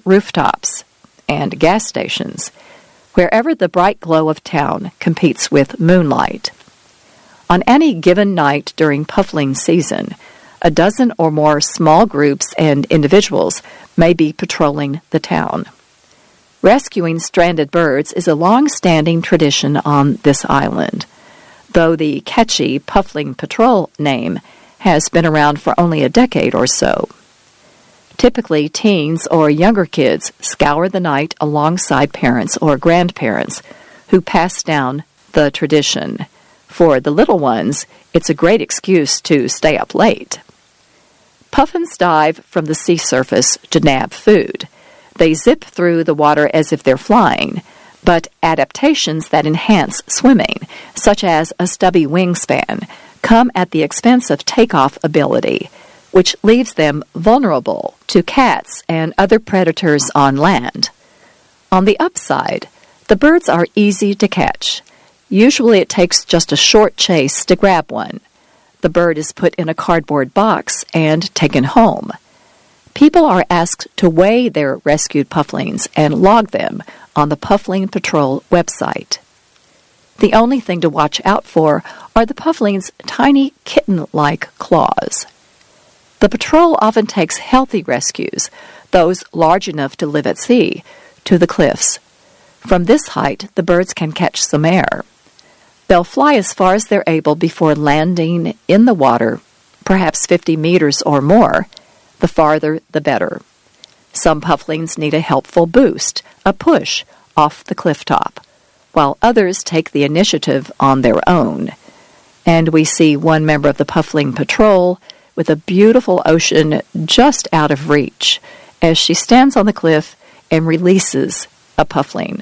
rooftops, and gas stations, wherever the bright glow of town competes with moonlight. On any given night during puffling season, a dozen or more small groups and individuals may be patrolling the town. Rescuing stranded birds is a long-standing tradition on this island, though the catchy Puffling Patrol name has been around for only a decade or so. Typically, teens or younger kids scour the night alongside parents or grandparents who pass down the tradition. For the little ones, it's a great excuse to stay up late. Puffins dive from the sea surface to nab food. They zip through the water as if they're flying, but adaptations that enhance swimming, such as a stubby wingspan, come at the expense of takeoff ability, which leaves them vulnerable to cats and other predators on land. On the upside, the birds are easy to catch. Usually it takes just a short chase to grab one. The bird is put in a cardboard box and taken home. People are asked to weigh their rescued pufflings and log them on the Puffling Patrol website. The only thing to watch out for are the pufflings' tiny kitten-like claws. The patrol often takes healthy rescues, those large enough to live at sea, to the cliffs. From this height, the birds can catch some air. They'll fly as far as they're able before landing in the water, perhaps 50 meters or more. The farther, the better. Some pufflings need a helpful boost, a push, off the cliff top, while others take the initiative on their own. And we see one member of the Puffling Patrol with a beautiful ocean just out of reach as she stands on the cliff and releases a puffling.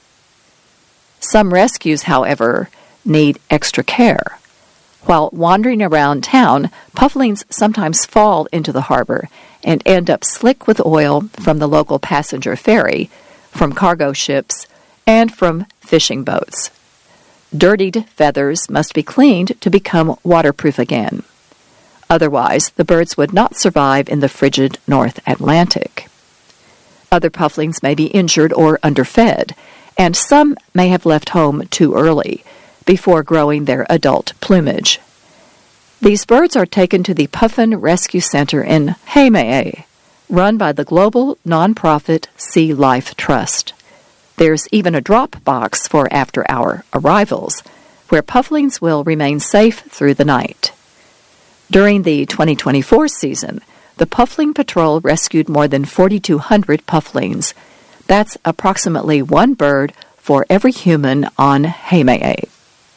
Some rescues, however, need extra care. While wandering around town, pufflings sometimes fall into the harbor and end up slick with oil from the local passenger ferry, from cargo ships, and from fishing boats. Dirtied feathers must be cleaned to become waterproof again. Otherwise, the birds would not survive in the frigid North Atlantic. Other pufflings may be injured or underfed, and some may have left home too early, before growing their adult plumage. These birds are taken to the Puffin Rescue Center in Heimaey, run by the global nonprofit Sea Life Trust. There's even a drop box for after-hour arrivals, where pufflings will remain safe through the night. During the 2024 season, the Puffling Patrol rescued more than 4,200 pufflings. That's approximately one bird for every human on Heimaey.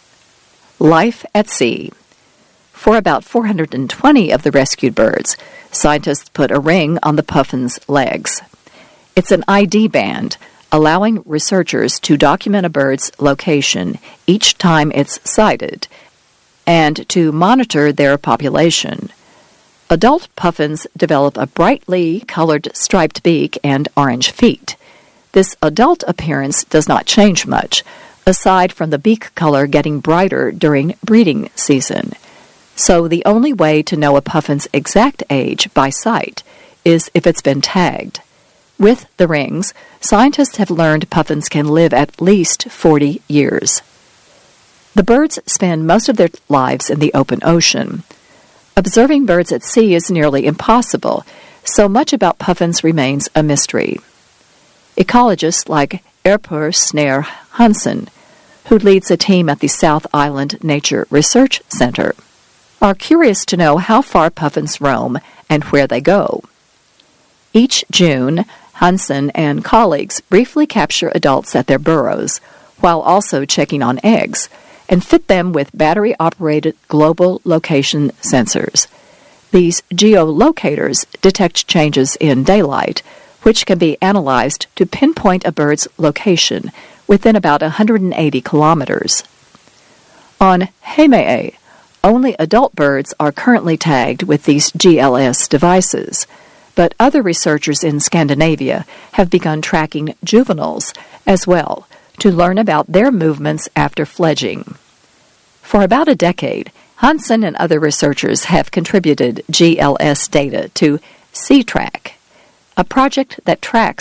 Life at sea. For about 420 of the rescued birds, scientists put a ring on the puffin's legs. It's an ID band, allowing researchers to document a bird's location each time it's sighted, and to monitor their population. Adult puffins develop a brightly colored striped beak and orange feet. This adult appearance does not change much, aside from the beak color getting brighter during breeding season. So the only way to know a puffin's exact age by sight is if it's been tagged. With the rings, scientists have learned puffins can live at least 40 years. The birds spend most of their lives in the open ocean. Observing birds at sea is nearly impossible, so much about puffins remains a mystery. Ecologists like Erpur Snare Hansen, who leads a team at the South Island Nature Research Center, are curious to know how far puffins roam and where they go. Each June, Hansen and colleagues briefly capture adults at their burrows, while also checking on eggs, and fit them with battery-operated global location sensors. These geolocators detect changes in daylight, which can be analyzed to pinpoint a bird's location within about 180 kilometers. On Heimaey, only adult birds are currently tagged with these GLS devices, but other researchers in Scandinavia have begun tracking juveniles as well to learn about their movements after fledging. For about a decade, Hansen and other researchers have contributed GLS data to SeaTrack, a project that tracks